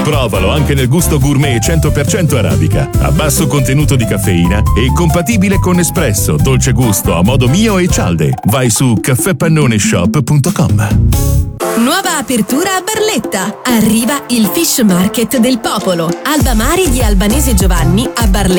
Provalo anche nel gusto gourmet 100% arabica, a basso contenuto di caffeina e compatibile con espresso, dolce gusto, a modo mio e cialde. Vai su caffèpanoneshop.com. Nuova apertura a Barletta. Arriva il Fish Market del Popolo. Alba Mari di Albanese Giovanni a Barletta.